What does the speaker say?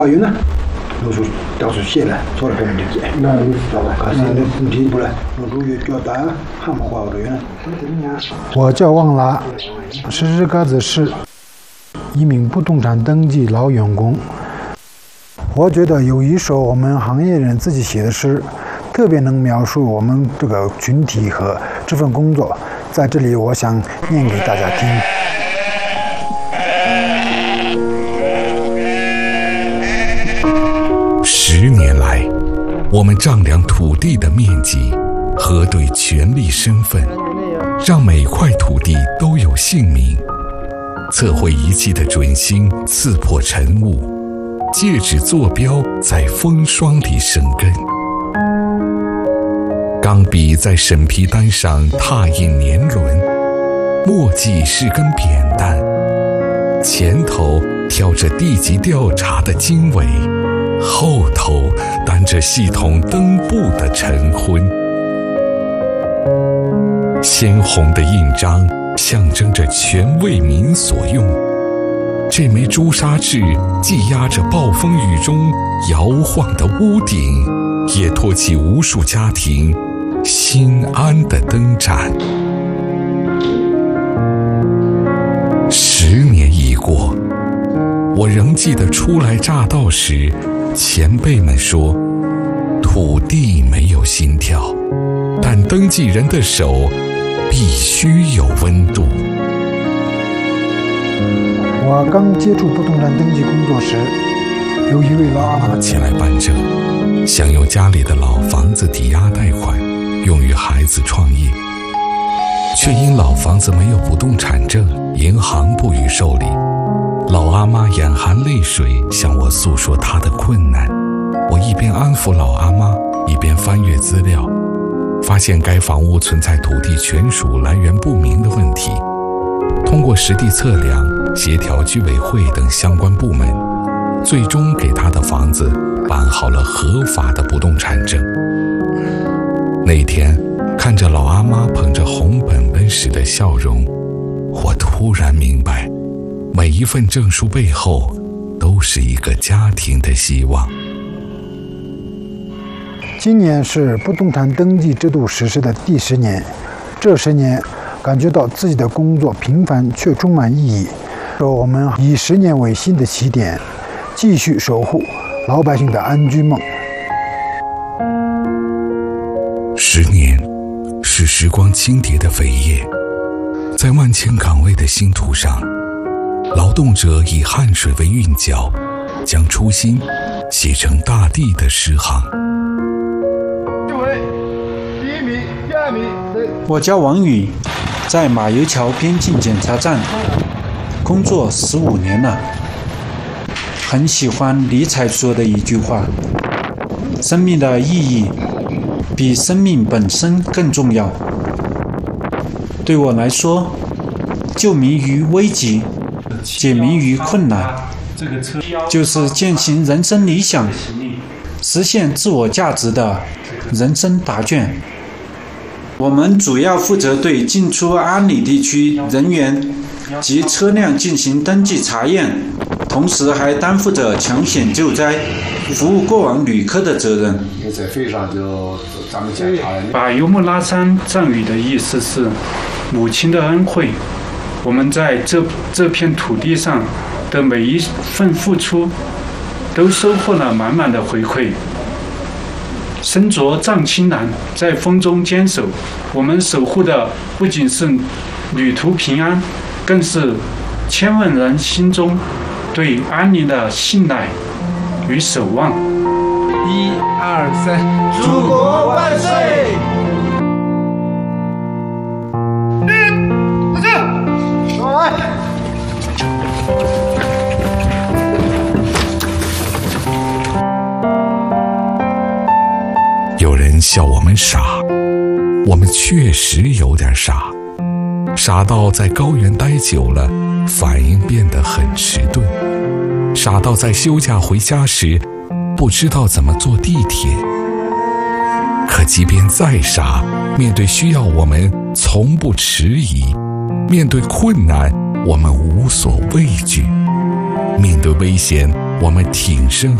有呢，老鼠到处卸了，做了别人理解，那你知道吧？可是那题不来，我如果叫大家汉话话的人。 我叫旺拉，是个子是一名不动产登记老员工。我觉得有一首我们行业人自己写的诗，特别能描述我们这个群体和这份工作，在这里我想念给大家听。 10年来，我们丈量土地的面积，核对权利身份，让每块土地都有姓名。测绘仪器的准星刺破晨雾，戒指坐标在风霜里生根。钢笔在审批单上拓印年轮，墨迹是根扁担，前头挑着地级调查的经纬，后头担着系统登簿的晨昏。鲜红的印章象征着全为民所用，这枚朱砂痣既压着暴风雨中摇晃的屋顶，也托起无数家庭心安的灯盏。10年已过，我仍记得初来乍到时，前辈们说，土地没有心跳，但登记人的手必须有温度。 我刚接触不动产登记工作时，有一位老阿妈前来办证，想用家里的老房子抵押贷款，用于孩子创业，却因老房子没有不动产证，银行不予受理。老阿妈眼含泪水向我诉说她的困难，我一边安抚老阿妈，一边翻阅资料，发现该房屋存在土地权属来源不明的问题。通过实地测量，协调居委会等相关部门，最终给他的房子办好了合法的不动产证。那天看着老阿妈捧着红本本时的笑容，我突然明白，每一份证书背后都是一个家庭的希望。 今年是不动产登记制度实施的第10年，这10年感觉到自己的工作平凡却充满意义。说我们以10年为新的起点，继续守护老百姓的安居梦。 10年是时光轻叠的扉页，在万千岗位的星途上，劳动者以汗水为韵脚，将初心写成大地的诗行。 我叫王宇，在马油桥边境检查站工作15年了。很喜欢尼采说的一句话：生命的意义比生命本身更重要。对我来说，救民于危急，解民于困难，就是践行人生理想，实现自我价值的人生答卷。我们主要负责对进出安里地区人员及车辆进行登记查验，同时还担负着抢险救灾、服务过往旅客的责任。 在会上就咱们检查了。 把游牧拉山藏语的意思是母亲的恩惠。我们在这片土地上的每一份付出，都收获了满满的回馈。身着藏青蓝，在风中坚守，我们守护的不仅是旅途平安，更是千万人心中对安宁的信赖与守望。 1、2、3，祖国万岁！ 有人笑我们傻，我们确实有点傻，傻到在高原待久了，反应变得很迟钝，傻到在休假回家时不知道怎么坐地铁。可即便再傻，面对需要我们从不迟疑，面对困难我们无所畏惧，面对危险我们挺身